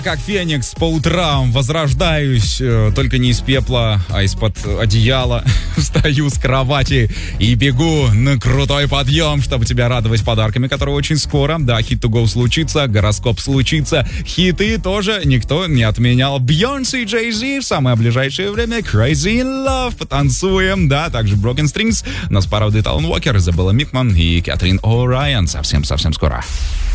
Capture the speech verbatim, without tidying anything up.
Как феникс по утрам возрождаюсь, э, только не из пепла, а из-под одеяла. Встаю с кровати и бегу на крутой подъем, чтобы тебя радовать подарками, которые очень скоро. Да, Hit to Go случится, гороскоп случится, хиты тоже никто не отменял. Бейонсе и Jay-Z в самое ближайшее время. Crazy in Love, потанцуем. Да, также Broken Strings, нас пора в Алан Уокер, Изабелла Митман и Кэтрин О'Райан. Совсем-совсем скоро.